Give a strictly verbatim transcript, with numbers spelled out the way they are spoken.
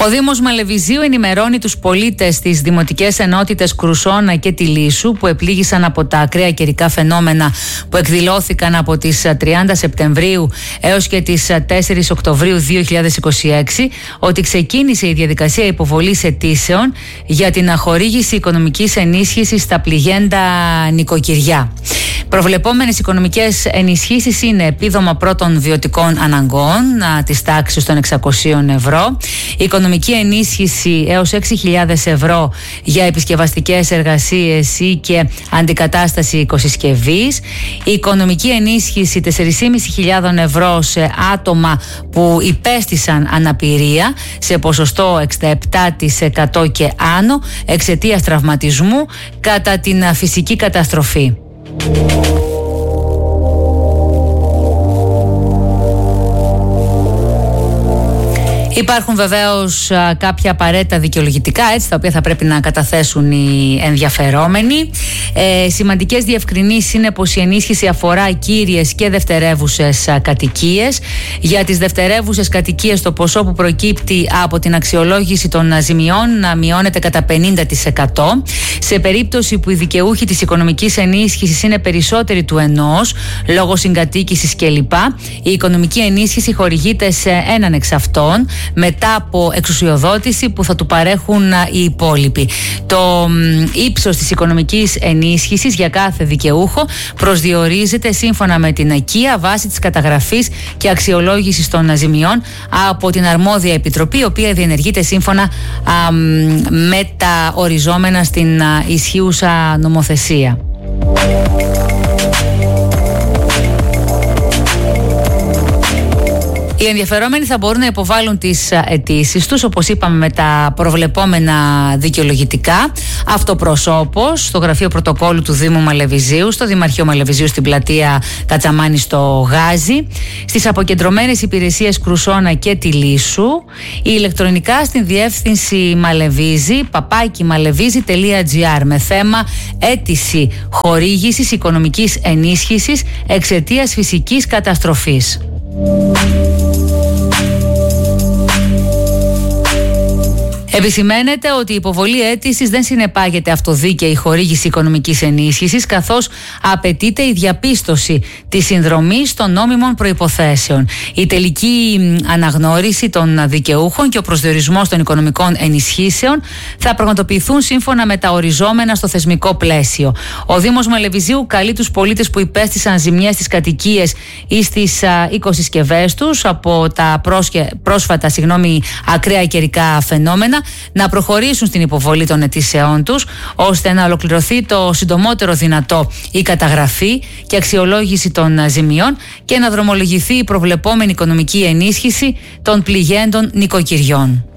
Ο Δήμος Μαλεβιζίου ενημερώνει τους πολίτες στις δημοτικές ενότητες Κρουσόνα και Τιλίσσου που επλήγησαν από τα ακραία καιρικά φαινόμενα που εκδηλώθηκαν από τις τριάντα Σεπτεμβρίου έως και τις τέσσερις Οκτωβρίου δύο χιλιάδες είκοσι έξι ότι ξεκίνησε η διαδικασία υποβολής αιτήσεων για την χορήγηση οικονομικής ενίσχυσης στα πληγέντα νοικοκυριά. Προβλεπόμενες οικονομικές ενισχύσεις είναι επίδομα πρώτων βιωτικών αναγκών της τάξης των εξακοσίων ευρώ, οικονομική ενίσχυση έως έξι χιλιάδες ευρώ για επισκευαστικές εργασίες ή και αντικατάσταση οικοσυσκευής, οικονομική ενίσχυση τέσσερις χιλιάδες πεντακόσια ευρώ σε άτομα που υπέστησαν αναπηρία σε ποσοστό εξήντα επτά τοις εκατό και άνω εξαιτίας τραυματισμού κατά την φυσική καταστροφή. Υπάρχουν βεβαίως α, κάποια απαραίτητα δικαιολογητικά, έτσι, τα οποία θα πρέπει να καταθέσουν οι ενδιαφερόμενοι. Ε, σημαντικές διευκρινήσεις είναι πως η ενίσχυση αφορά κύριες και δευτερεύουσες α, κατοικίες. Για τις δευτερεύουσες κατοικίες το ποσό που προκύπτει από την αξιολόγηση των α, ζημιών να μειώνεται κατά πενήντα τοις εκατό. Σε περίπτωση που οι δικαιούχοι της οικονομικής ενίσχυσης είναι περισσότεροι του ενός, λόγω συγκατοίκησης κλπ, η οικονομική ενίσχυση χορηγείται σε έναν εξ αυτών, μετά από εξουσιοδότηση που θα του παρέχουν οι υπόλοιποι. Το ύψος της οικονομικής ενίσχυσης για κάθε δικαιούχο προσδιορίζεται σύμφωνα με την οικία βάσει της καταγραφής και αξιολόγησης των ζημιών από την αρμόδια επιτροπή, η οποία διενεργείται σύμφωνα α, με τα οριζόμενα στην α, ισχύουσα νομοθεσία. Οι ενδιαφερόμενοι θα μπορούν να υποβάλουν τις αιτήσεις τους, όπως είπαμε, με τα προβλεπόμενα δικαιολογητικά, αυτοπροσώπως, στο Γραφείο Πρωτοκόλλου του Δήμου Μαλεβιζίου, στο Δημαρχείο Μαλεβιζίου στην πλατεία Κατσαμάνη στο Γάζι, στις αποκεντρωμένες υπηρεσίες Κρουσόνα και Τιλίσσου, ή ηλεκτρονικά στην διεύθυνση μαλεβίζη, παπάκι μαλεβίζη τελεία τζι άρ, με θέμα αίτηση χορήγησης οικονομικής ενίσχυσης εξαιτίας φυσικής καταστροφής. Επισημαίνεται ότι η υποβολή αίτησης δεν συνεπάγεται αυτοδίκαιη χορήγηση οικονομικής ενίσχυσης, καθώς απαιτείται η διαπίστωση της συνδρομής των νόμιμων προϋποθέσεων, η τελική αναγνώριση των δικαιούχων και ο προσδιορισμός των οικονομικών ενισχύσεων θα πραγματοποιηθούν σύμφωνα με τα οριζόμενα στο θεσμικό πλαίσιο. Ο Δήμος Μαλεβιζίου καλεί τους πολίτες που υπέστησαν ζημιές στις κατοικίες ή στις οικοσυσκευές τους από τα πρόσφατα συγγνώμη, ακραία καιρικά φαινόμενα να προχωρήσουν στην υποβολή των αιτήσεών τους, ώστε να ολοκληρωθεί το συντομότερο δυνατό η καταγραφή και αξιολόγηση των ζημιών και να δρομολογηθεί η προβλεπόμενη οικονομική ενίσχυση των πληγέντων νοικοκυριών.